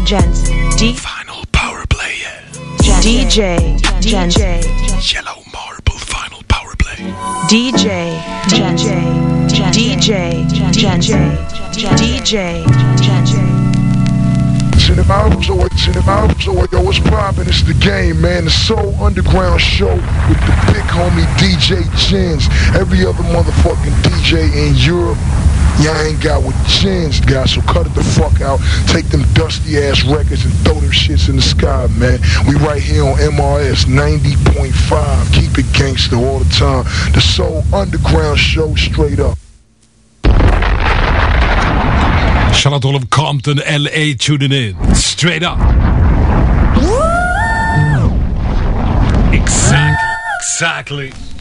Jensen. Final power play. DJ Jensen. Yellow marble final power play. DJ Jensen. DJ Jensen. DJ Jensen. Yo, what's poppin'? It's the game, man. The Soul Underground Show with the big homie DJ Jens. Every other motherfucking DJ in Europe, y'all ain't got what Jens got, so cut it the fuck out. Take them dusty ass records and throw them shits in the sky, man. We right here on MRS 90.5. Keep it gangster all the time. The Soul Underground Show, straight up. Shout out all of Compton, LA, tuning in. Straight up. Exactly.